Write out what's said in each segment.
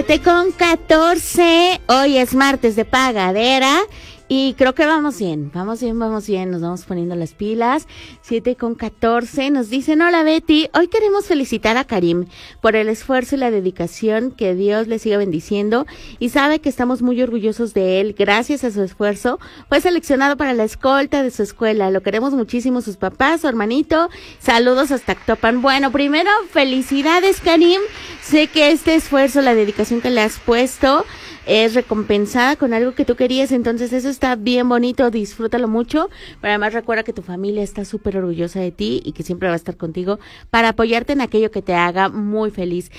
7:14, hoy es martes de pagadera y creo que vamos bien, nos vamos poniendo las pilas. 7:14, nos dicen: hola Betty, hoy queremos felicitar a Karim por el esfuerzo y la dedicación, que Dios le siga bendiciendo y sabe que estamos muy orgullosos de él. Gracias a su esfuerzo fue seleccionado para la escolta de su escuela, lo queremos muchísimo sus papás, su hermanito, saludos hasta Actopan. Bueno, primero felicidades Karim, sé que este esfuerzo, la dedicación que le has puesto es recompensada con algo que tú querías, entonces eso está bien bonito, disfrútalo mucho, pero además recuerda que tu familia está súper orgullosa de ti y que siempre va a estar contigo para apoyarte en aquello que te haga muy feliz.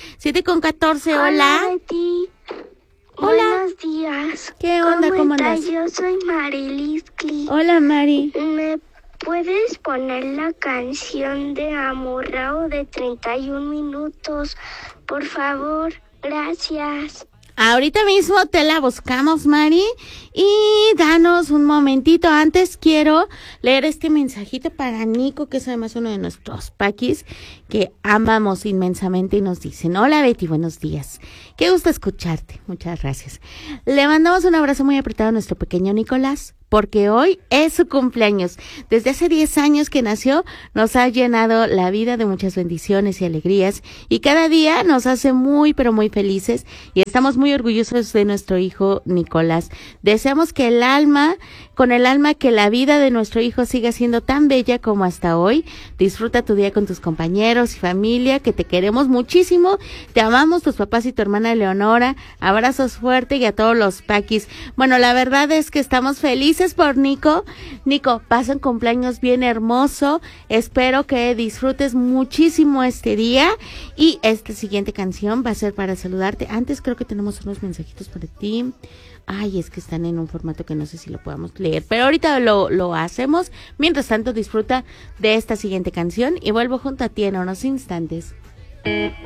7:14, hola. Hola, Betty. Hola. Buenos días. ¿Qué onda? ¿Cómo andas? Yo soy Marilis Cli. Hola, Mari. ¿Me puedes poner la canción de Amorrao de 31 minutos? Por favor, gracias. Ahorita mismo te la buscamos, Mari, y danos un momentito. Antes quiero leer este mensajito para Nico, que es además uno de nuestros paquis, que amamos inmensamente, y nos dicen: hola Betty, buenos días, qué gusto escucharte, muchas gracias. Le mandamos un abrazo muy apretado a nuestro pequeño Nicolás, porque hoy es su cumpleaños. Desde hace 10 años que nació, nos ha llenado la vida de muchas bendiciones y alegrías, y cada día nos hace muy, pero muy felices, y estamos muy orgullosos de nuestro hijo Nicolás. Deseamos que con el alma, que la vida de nuestro hijo siga siendo tan bella como hasta hoy. Disfruta tu día con tus compañeros y familia, que te queremos muchísimo, te amamos, tus papás y tu hermana Eleonora. Abrazos fuertes, y a todos los paquis. Bueno, la verdad es que estamos felices por Nico. Nico, pasa un cumpleaños bien hermoso, espero que disfrutes muchísimo este día, y esta siguiente canción va a ser para saludarte. Antes creo que tenemos unos mensajitos para ti. Ay, es que están en un formato que no sé si lo podamos leer, pero ahorita lo hacemos. Mientras tanto, disfruta de esta siguiente canción y vuelvo junto a ti en unos instantes.